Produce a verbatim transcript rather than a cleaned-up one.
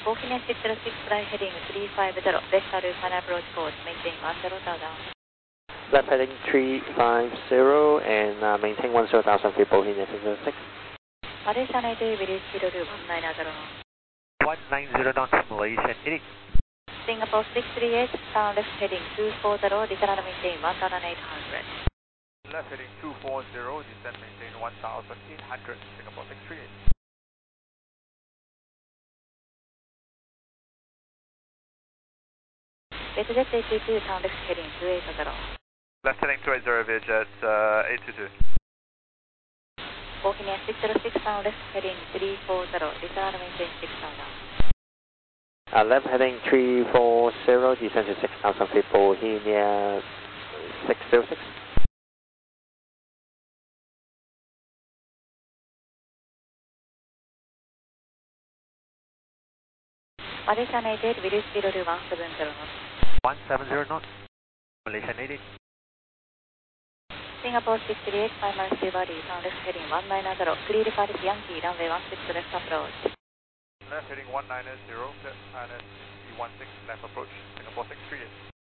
Walking six zero six, fly heading three five zero, vector final approach course, maintain one zero down. Left heading three five zero and uh, maintain one zero thousand feet, Bohemia six zero six. Malaysia native, release speed one nine zero. one nine zero knots, Malaysian eighty. Singapore six three eight, turn left heading two four zero, descend and maintain one thousand eight hundred. Left heading two four zero, descend maintain one thousand eight hundred, Singapore six three eight. Vietjet eight two two, turn left heading two eight zero. Left heading two eight zero, Vietjet uh, eight two two. Walking six zero six, turn left heading three four zero, descend and maintain six thousand. Uh, left heading three four zero, descend to six thousand feet, Bohemia six zero six. Malaysia native, release speed one seven zero knots. one seven zero knots, Malaysian eighty. Singapore six three eight, five miles to body, turn left heading one nine zero, clear Paris Yankee, runway one six left approach. Left heading one nine zero, left minus one six left approach, Singapore six three eight.